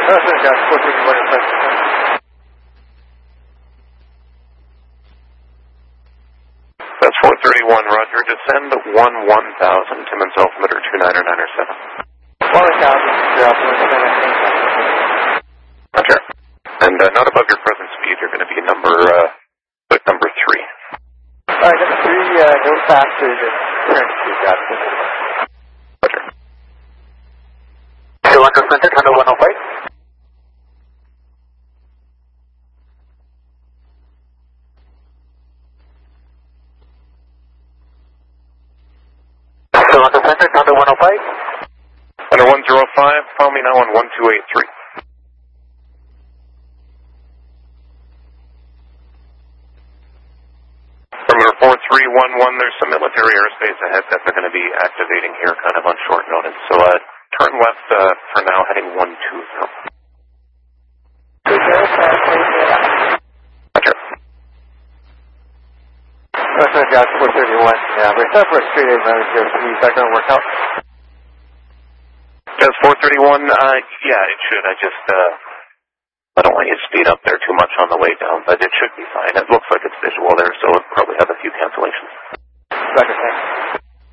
Roger, Jazz 431 inside. That's 431, Roger. Descend 1000, Timmins altimeter 2997. 1000, drop 17. Roger. And not above your present speed, you're going to be foot number 3. Alright, number 3, no faster than current speed, got it. Roger. Toronto Center, Toronto 105. Toronto Center, Toronto 105. Under 105, call me now on 1283. Perimeter 4311, there's some military airspace ahead that they're going to be activating here kind of on short notice. So turn left for now, heading 120. Roger. Roger, Jazz 431. Yeah, we're set for a straight 8 minutes here. Is that going to work out? Jazz 431, yeah, it should. I don't want you to speed up there too much on the way down, but it should be fine. It looks like it's visual there, so it'll probably have a few cancellations.